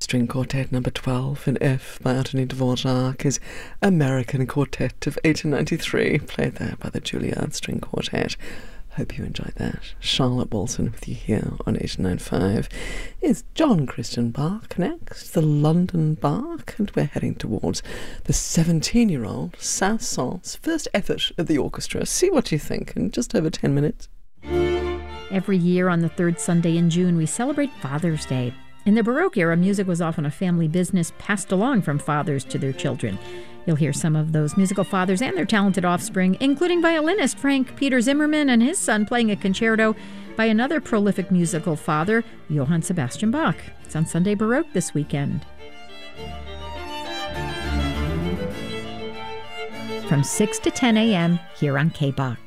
String Quartet number 12 in F by Antonin Dvorak, his American Quartet of 1893, played there by the Juilliard String Quartet. Hope you enjoyed that. Charlotte Wilson with you here on 89.5. It's John Christian Bach next, the London Bach, and we're heading towards the 17-year-old Saint-Saëns' first effort at the orchestra. See what you think in just over 10 minutes. Every year on the third Sunday in June, we celebrate Father's Day. In the Baroque era, music was often a family business passed along from fathers to their children. You'll hear some of those musical fathers and their talented offspring, including violinist Frank Peter Zimmermann and his son playing a concerto by another prolific musical father, Johann Sebastian Bach. It's on Sunday Baroque this weekend. From 6 to 10 a.m. here on K-Bach.